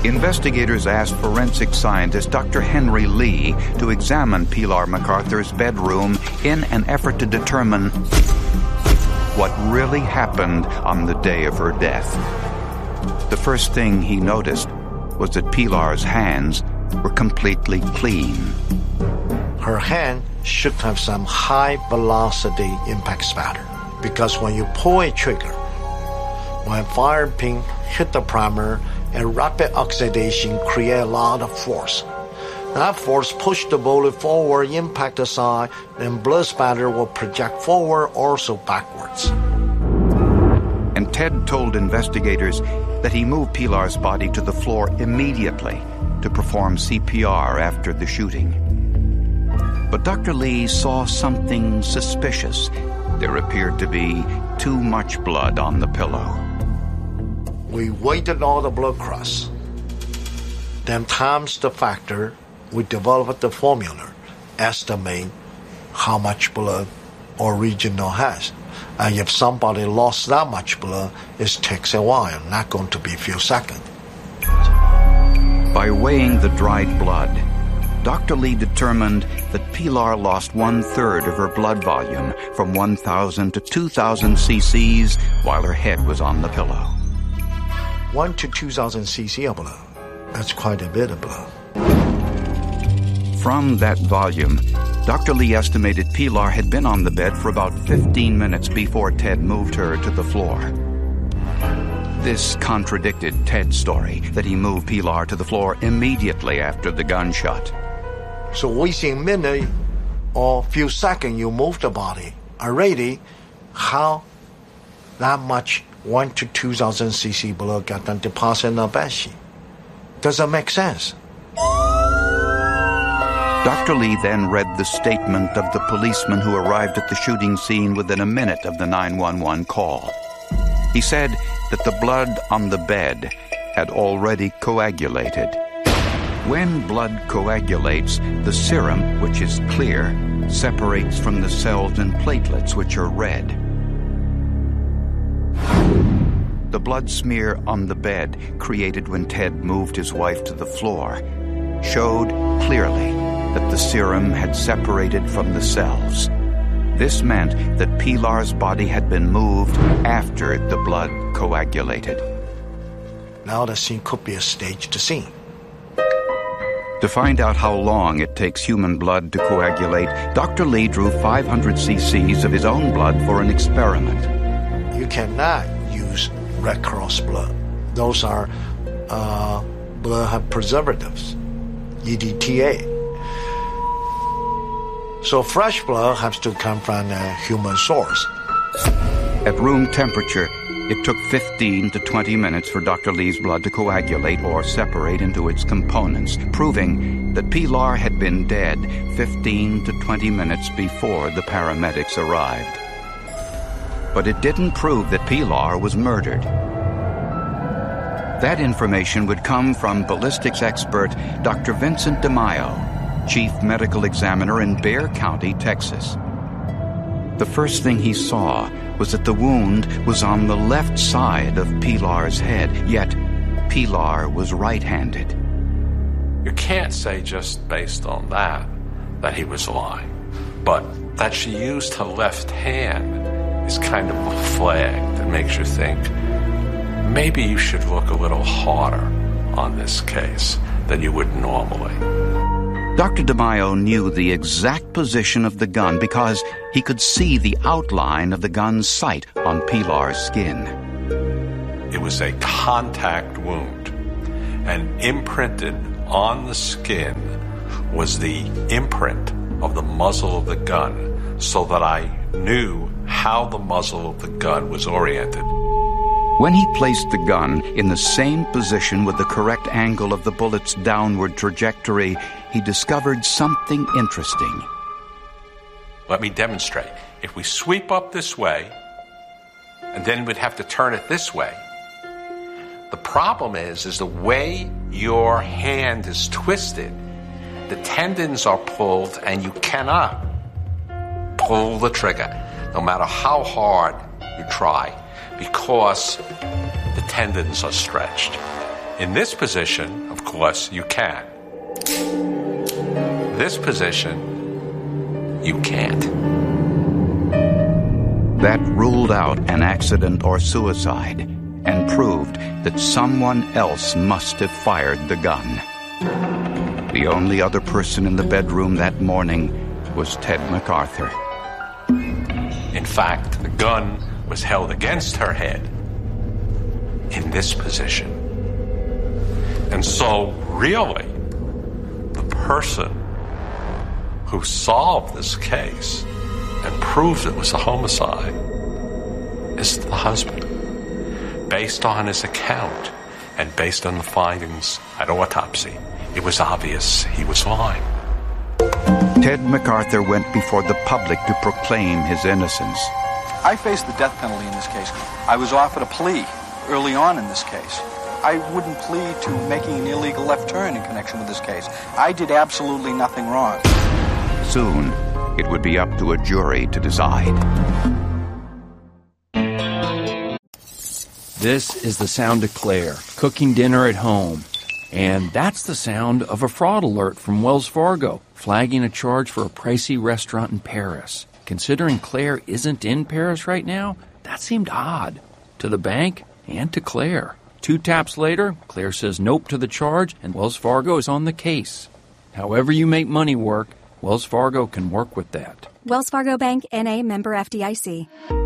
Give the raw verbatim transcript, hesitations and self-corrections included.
Investigators asked forensic scientist Doctor Henry Lee to examine Pilar MacArthur's bedroom in an effort to determine what really happened on the day of her death. The first thing he noticed was that Pilar's hands were completely clean. Her hand should have some high-velocity impact spatter, because when you pull a trigger, when fire pin hit the primer, and rapid oxidation create a lot of force. That force push the bullet forward, impact the side, and blood spatter will project forward, also backwards. And Ted told investigators that he moved Pilar's body to the floor immediately to perform C P R after the shooting. But Doctor Lee saw something suspicious. There appeared to be too much blood on the pillow. We weighted all the blood cross. Then times the factor, we developed the formula, estimate how much blood original has. And if somebody lost that much blood, it takes a while, not going to be a few seconds. By weighing the dried blood, Doctor Lee determined that Pilar lost one-third of her blood volume, from one thousand to two thousand cc's, while her head was on the pillow. One to two thousand cc of blood. That's quite a bit of blood. From that volume, Doctor Lee estimated Pilar had been on the bed for about fifteen minutes before Ted moved her to the floor. This contradicted Ted's story that he moved Pilar to the floor immediately after the gunshot. So within a minute or few seconds you move the body. Already, how that much one to two thousand cc blood got deposited in the bed sheet? Doesn't make sense. Doctor Lee then read the statement of the policeman who arrived at the shooting scene within a minute of the nine one one call. He said that the blood on the bed had already coagulated. When blood coagulates, the serum, which is clear, separates from the cells and platelets, which are red. The blood smear on the bed, created when Ted moved his wife to the floor, showed clearly that the serum had separated from the cells. This meant that Pilar's body had been moved after the blood coagulated. Now the scene could be a staged scene. To find out how long it takes human blood to coagulate, Doctor Lee drew five hundred cc's of his own blood for an experiment. You cannot use Red Cross blood. Those are uh, blood have preservatives, E D T A. So fresh blood has to come from a human source. At room temperature, it took fifteen to twenty minutes for Doctor Lee's blood to coagulate or separate into its components, proving that Pilar had been dead fifteen to twenty minutes before the paramedics arrived. But it didn't prove that Pilar was murdered. That information would come from ballistics expert Doctor Vincent DeMaio, Chief Medical Examiner in Bexar County, Texas. The first thing he saw was that the wound was on the left side of Pilar's head, yet Pilar was right-handed. You can't say just based on that that he was lying, but that she used her left hand is kind of a flag that makes you think maybe you should look a little harder on this case than you would normally. Doctor DeMaio knew the exact position of the gun because he could see the outline of the gun's sight on Pilar's skin. It was a contact wound, and imprinted on the skin was the imprint of the muzzle of the gun, so that I knew how the muzzle of the gun was oriented. When he placed the gun in the same position with the correct angle of the bullet's downward trajectory, he discovered something interesting. Let me demonstrate. If we sweep up this way, and then we'd have to turn it this way, the problem is, is the way your hand is twisted, the tendons are pulled, and you cannot pull the trigger, no matter how hard you try, because the tendons are stretched. In this position, of course, you can. This position, you can't. That ruled out an accident or suicide and proved that someone else must have fired the gun. The only other person in the bedroom that morning was Ted MacArthur. In fact, the gun was held against her head in this position. And so, really, the person who solved this case and proved it was a homicide is the husband. Based on his account and based on the findings at autopsy, it was obvious he was lying. Ted MacArthur went before the public to proclaim his innocence. I faced the death penalty in this case. I was offered a plea early on in this case. I wouldn't plead to making an illegal left turn in connection with this case. I did absolutely nothing wrong. Soon, it would be up to a jury to decide. This is the sound of Claire, cooking dinner at home. And that's the sound of a fraud alert from Wells Fargo, flagging a charge for a pricey restaurant in Paris. Considering Claire isn't in Paris right now, that seemed odd. To the bank and to Claire. Two taps later, Claire says nope to the charge, and Wells Fargo is on the case. However you make money work, Wells Fargo can work with that. Wells Fargo Bank, N A, member F D I C.